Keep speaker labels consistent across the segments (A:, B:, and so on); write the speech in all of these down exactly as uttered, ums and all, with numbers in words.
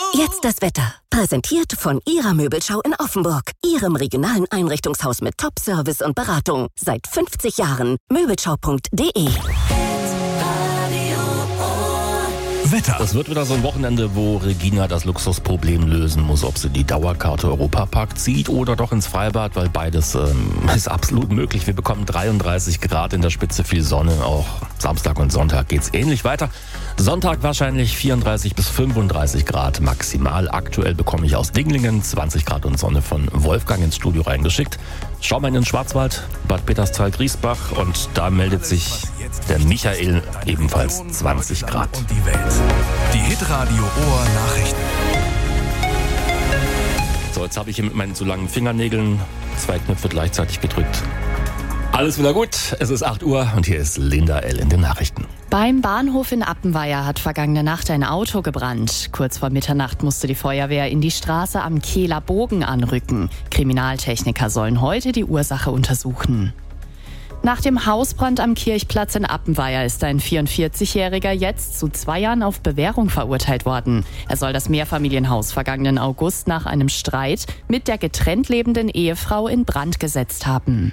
A: Jetzt das Wetter. Präsentiert von Ihrer Möbelschau in Offenburg. Ihrem regionalen Einrichtungshaus mit Top-Service und Beratung. Seit fünfzig Jahren. Möbelschau punkt de.
B: Wetter. Es wird wieder so ein Wochenende, wo Regina das Luxusproblem lösen muss, ob sie die Dauerkarte Europapark zieht oder doch ins Freibad, weil beides ähm, ist absolut möglich. Wir bekommen dreiunddreißig Grad in der Spitze, viel Sonne. Auch Samstag und Sonntag geht's ähnlich weiter. Sonntag wahrscheinlich vierunddreißig bis fünfunddreißig Grad maximal. Aktuell bekomme ich aus Dinglingen zwanzig Grad und Sonne von Wolfgang ins Studio reingeschickt. Schau mal in den Schwarzwald, Bad Peterstal-Griesbach, und da meldet sich der Michael, ebenfalls zwanzig Grad.
C: Und die Welt. Die Hitradio Ohr Nachrichten.
B: So, jetzt habe ich hier mit meinen zu langen Fingernägeln zwei Knöpfe gleichzeitig gedrückt. Alles wieder gut, es ist acht Uhr und hier ist Linda L. in den Nachrichten.
D: Beim Bahnhof in Appenweier hat vergangene Nacht ein Auto gebrannt. Kurz vor Mitternacht musste die Feuerwehr in die Straße am Kehler Bogen anrücken. Kriminaltechniker sollen heute die Ursache untersuchen. Nach dem Hausbrand am Kirchplatz in Appenweier ist ein vierundvierzigjähriger jetzt zu zwei Jahren auf Bewährung verurteilt worden. Er soll das Mehrfamilienhaus vergangenen August nach einem Streit mit der getrennt lebenden Ehefrau in Brand gesetzt haben.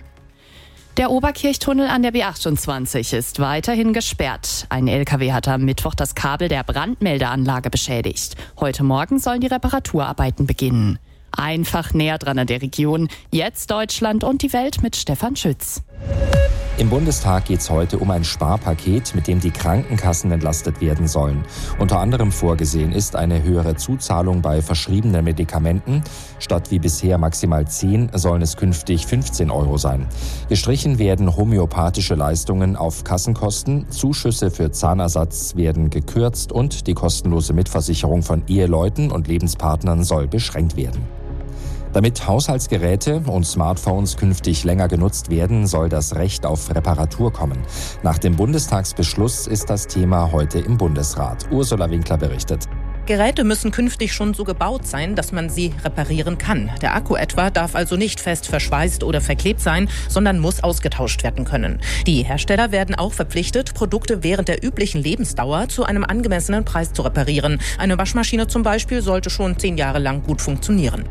D: Der Oberkirchtunnel an der B achtundzwanzig ist weiterhin gesperrt. Ein L K W hat am Mittwoch das Kabel der Brandmeldeanlage beschädigt. Heute Morgen sollen die Reparaturarbeiten beginnen. Einfach näher dran an der Region. Jetzt Deutschland und die Welt mit Stefan Schütz.
E: Im Bundestag geht es heute um ein Sparpaket, mit dem die Krankenkassen entlastet werden sollen. Unter anderem vorgesehen ist eine höhere Zuzahlung bei verschriebenen Medikamenten. Statt wie bisher maximal zehn sollen es künftig fünfzehn Euro sein. Gestrichen werden homöopathische Leistungen auf Kassenkosten, Zuschüsse für Zahnersatz werden gekürzt und die kostenlose Mitversicherung von Eheleuten und Lebenspartnern soll beschränkt werden. Damit Haushaltsgeräte und Smartphones künftig länger genutzt werden, soll das Recht auf Reparatur kommen. Nach dem Bundestagsbeschluss ist das Thema heute im Bundesrat. Ursula Winkler berichtet.
F: Geräte müssen künftig schon so gebaut sein, dass man sie reparieren kann. Der Akku etwa darf also nicht fest verschweißt oder verklebt sein, sondern muss ausgetauscht werden können. Die Hersteller werden auch verpflichtet, Produkte während der üblichen Lebensdauer zu einem angemessenen Preis zu reparieren. Eine Waschmaschine zum Beispiel sollte schon zehn Jahre lang gut funktionieren.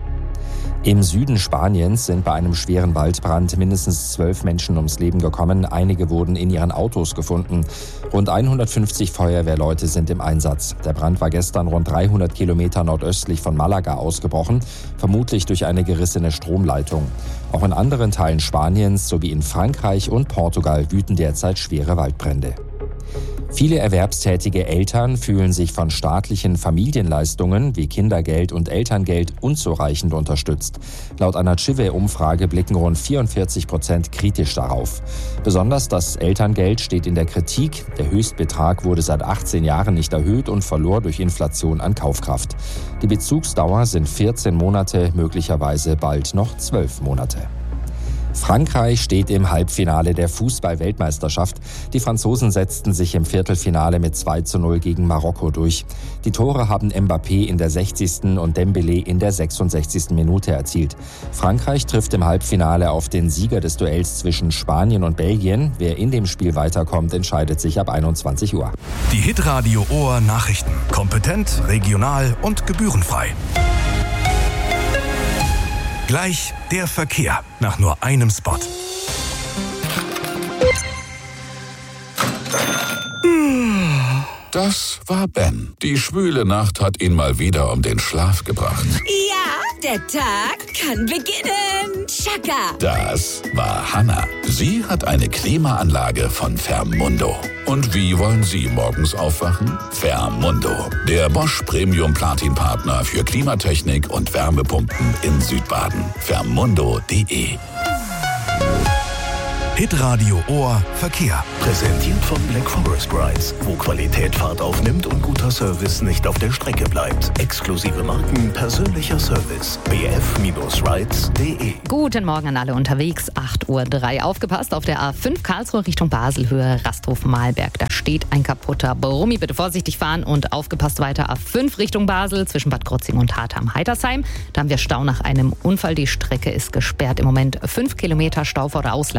E: Im Süden Spaniens sind bei einem schweren Waldbrand mindestens zwölf Menschen ums Leben gekommen. Einige wurden in ihren Autos gefunden. Rund hundertfünfzig Feuerwehrleute sind im Einsatz. Der Brand war gestern rund dreihundert Kilometer nordöstlich von Malaga ausgebrochen, vermutlich durch eine gerissene Stromleitung. Auch in anderen Teilen Spaniens sowie in Frankreich und Portugal wüten derzeit schwere Waldbrände. Viele erwerbstätige Eltern fühlen sich von staatlichen Familienleistungen wie Kindergeld und Elterngeld unzureichend unterstützt. Laut einer Chive-Umfrage blicken rund vierundvierzig Prozent kritisch darauf. Besonders das Elterngeld steht in der Kritik. Der Höchstbetrag wurde seit achtzehn Jahren nicht erhöht und verlor durch Inflation an Kaufkraft. Die Bezugsdauer sind vierzehn Monate, möglicherweise bald noch zwölf Monate. Frankreich steht im Halbfinale der Fußball-Weltmeisterschaft. Die Franzosen setzten sich im Viertelfinale mit zwei zu null gegen Marokko durch. Die Tore haben Mbappé in der sechzigsten und Dembélé in der sechsundsechzigsten Minute erzielt. Frankreich trifft im Halbfinale auf den Sieger des Duells zwischen Spanien und Belgien. Wer in dem Spiel weiterkommt, entscheidet sich ab einundzwanzig Uhr.
C: Die Hitradio Ohr Nachrichten. Kompetent, regional und gebührenfrei. Gleich der Verkehr nach nur einem Spot.
G: Das war Ben. Die schwüle Nacht hat ihn mal wieder um den Schlaf gebracht.
H: Ja, der Tag kann beginnen. Chaka.
G: Das war Hannah. Sie hat eine Klimaanlage von Fermundo. Und wie wollen Sie morgens aufwachen? Fermundo, der Bosch Premium Platin Partner für Klimatechnik und Wärmepumpen in Südbaden. Fermundo punkt de.
C: Hitradio Ohr Verkehr.
I: Präsentiert von Black Forest Rides, wo Qualität Fahrt aufnimmt und guter Service nicht auf der Strecke bleibt. Exklusive Marken, persönlicher Service. b f rides punkt de.
J: Guten Morgen an alle unterwegs. acht Uhr drei. Aufgepasst auf der A fünf Karlsruhe Richtung Basel, Höhe Rasthof-Malberg. Da steht ein kaputter Brummi. Bitte vorsichtig fahren und aufgepasst weiter. A fünf Richtung Basel zwischen Bad Krotzing und Hartheim-Heitersheim. Da haben wir Stau nach einem Unfall. Die Strecke ist gesperrt. Im Moment fünf Kilometer Stau vor der Ausleitung.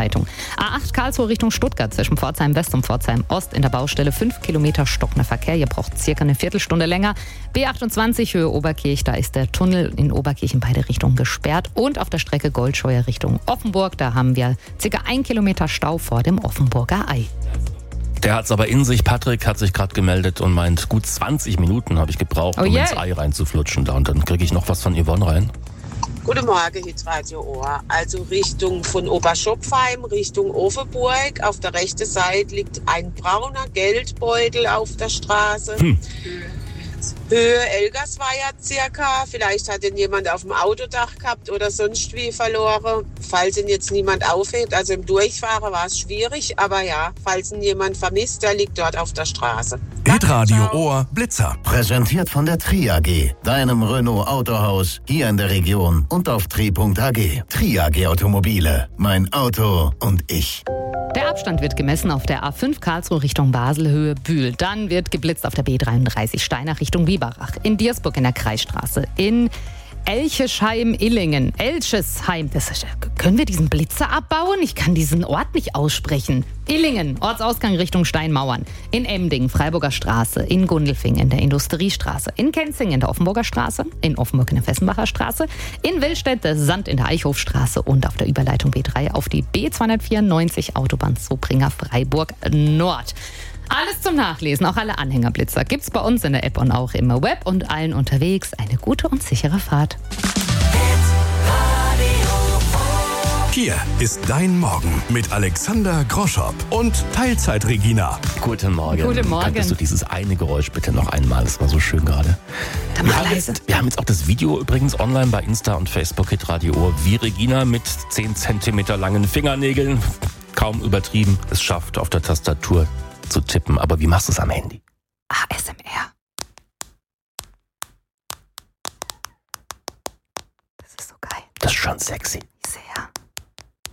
J: A acht Karlsruhe Richtung Stuttgart zwischen Pforzheim West und Pforzheim Ost in der Baustelle fünf Kilometer stockender Verkehr. Ihr braucht circa eine Viertelstunde länger. B achtundzwanzig Höhe Oberkirch, da ist der Tunnel in Oberkirch in beide Richtungen gesperrt. Und auf der Strecke Goldscheuer Richtung Offenburg, da haben wir circa ein Kilometer Stau vor dem Offenburger Ei.
B: Der hat's aber in sich. Patrick hat sich gerade gemeldet und meint, gut zwanzig Minuten habe ich gebraucht,
J: oh
B: um
J: yeah.
B: ins Ei reinzuflutschen. Da. Und dann kriege ich noch was von Yvonne rein.
K: Guten Morgen, Hitradio Ohr. Also Richtung von Oberschopfheim, Richtung Offenburg. Auf der rechten Seite liegt ein brauner Geldbeutel auf der Straße. Hm. Höhe Elgersweier circa. Vielleicht hat ihn jemand auf dem Autodach gehabt oder sonst wie verloren. Falls ihn jetzt niemand aufhebt, also im Durchfahren war es schwierig. Aber ja, falls ihn jemand vermisst, der liegt dort auf der Straße.
C: Hitradio Ohr Blitzer.
I: Präsentiert von der Tri A G, deinem Renault Autohaus hier in der Region und auf tri punkt a g. Tri A G Automobile, mein Auto und ich.
J: Der Abstand wird gemessen auf der A fünf Karlsruhe Richtung Basel, Höhe Bühl. Dann wird geblitzt auf der B dreiunddreißig Steinach Richtung Biberach. In Diersburg in der Kreisstraße. In Elchesheim-Illingen. Elchesheim. Das ist, können wir diesen Blitzer abbauen? Ich kann diesen Ort nicht aussprechen. Illingen, Ortsausgang Richtung Steinmauern. In Emding, Freiburger Straße. In Gundelfing in der Industriestraße. In Kenzing in der Offenburger Straße. In Offenburg in der Fessenbacher Straße. In Willstätte, Sand in der Eichhofstraße. Und auf der Überleitung B drei auf die B zweihundertvierundneunzig Autobahn Zobringa Freiburg Nord. Alles zum Nachlesen, auch alle Anhängerblitzer gibt's bei uns in der App und auch im Web und allen unterwegs. Eine gute und sichere Fahrt.
C: Hier ist dein Morgen mit Alexander Groschopp und Teilzeit-Regina.
B: Guten Morgen.
J: Guten Morgen.
B: Könntest du dieses eine Geräusch bitte noch einmal? Das war so schön gerade. Wir haben, jetzt, wir haben jetzt auch das Video übrigens online bei Insta und Facebook Hitradio Ohr, wie Regina mit zehn Zentimeter langen Fingernägeln, kaum übertrieben, es schafft, auf der Tastatur zu tippen. Aber wie machst du es am Handy?
J: A S M R. Das ist so geil.
B: Das ist schon sexy.